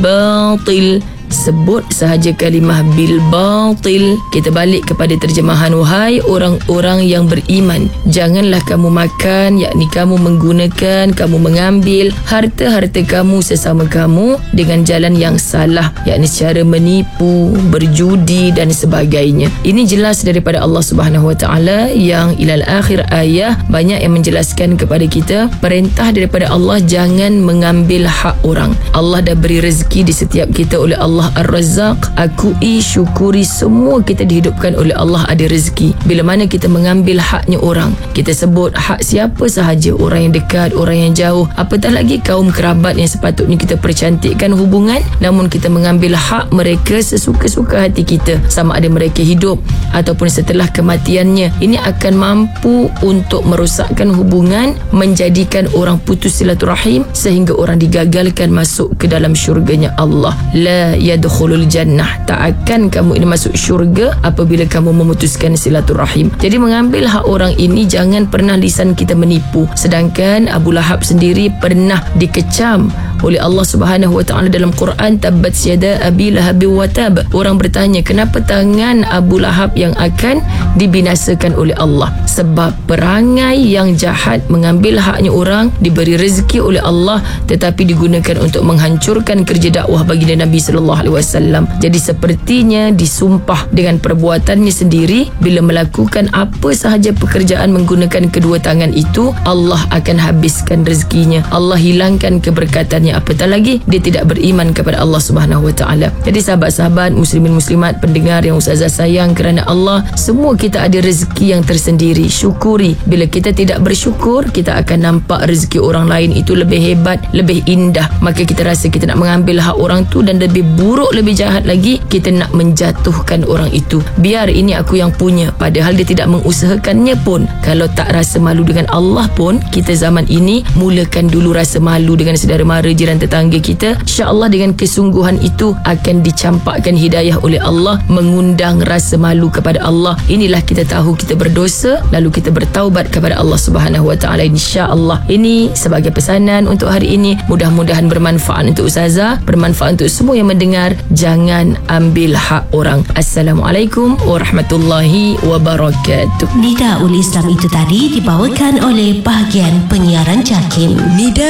batil. Sebut sahaja kalimah bil batil. Kita balik kepada terjemahan. Wahai orang-orang yang beriman, janganlah kamu makan, yakni kamu menggunakan, kamu mengambil harta-harta kamu sesama kamu dengan jalan yang salah, yakni secara menipu, berjudi dan sebagainya. Ini jelas daripada Allah Subhanahu Wa Taala yang ilal akhir ayat banyak yang menjelaskan kepada kita perintah daripada Allah jangan mengambil hak orang. Allah dah beri rezeki di setiap kita oleh Allah Ar-Razzaq. Akui, syukuri, semua kita dihidupkan oleh Allah ada rezeki. Bila mana kita mengambil haknya orang, kita sebut hak siapa sahaja, orang yang dekat, orang yang jauh, apatah lagi kaum kerabat yang sepatutnya kita percantikkan hubungan, namun kita mengambil hak mereka sesuka-suka hati kita, sama ada mereka hidup ataupun setelah kematiannya. Ini akan mampu untuk merosakkan hubungan, menjadikan orang putus silaturahim sehingga orang digagalkan masuk ke dalam syurganya Allah. La yadkhulul jannah, tak akan kamu ini masuk syurga apabila kamu memutuskan silaturahim. Jadi mengambil hak orang ini jangan pernah lisan kita menipu. Sedangkan Abu Lahab sendiri pernah dikecam oleh Allah Subhanahu Wa Taala dalam Quran, tabbat yada abi lahab wa tab. Orang bertanya, kenapa tangan Abu Lahab yang akan dibinasakan oleh Allah? Sebab perangai yang jahat, mengambil haknya orang, diberi rezeki oleh Allah tetapi digunakan untuk menghancurkan kerja dakwah baginda Nabi sallallahu alaihi wasallam. Jadi sepertinya disumpah dengan perbuatannya sendiri. Bila melakukan apa sahaja pekerjaan menggunakan kedua tangan itu, Allah akan habiskan rezekinya, Allah hilangkan keberkatannya, apatah lagi dia tidak beriman kepada Allah Subhanahu Wa Taala. Jadi sahabat-sahabat muslimin muslimat pendengar yang Ustazah sayang kerana Allah, semua kita ada rezeki yang tersendiri. Syukuri. Bila kita tidak bersyukur, kita akan nampak rezeki orang lain itu lebih hebat, lebih indah, maka kita rasa kita nak mengambil hak orang tu, dan lebih buruk, lebih jahat lagi, kita nak menjatuhkan orang itu. Biar ini aku yang punya, padahal dia tidak mengusahakannya pun. Kalau tak rasa malu dengan Allah pun, kita zaman ini mulakan dulu rasa malu dengan saudara mara, jiran tetangga kita. InsyaAllah dengan kesungguhan itu akan dicampakkan hidayah oleh Allah, mengundang rasa malu kepada Allah. Inilah kita tahu kita berdosa, lalu kita bertaubat kepada Allah Subhanahu Wa Taala. InsyaAllah ini sebagai pesanan untuk hari ini. Mudah-mudahan bermanfaat untuk Ustazah, bermanfaat untuk semua yang mendengar. Jangan ambil hak orang. Assalamualaikum warahmatullahi wabarakatuh. Nidaul Islam itu tadi dibawakan oleh bahagian penyiaran JAKIM.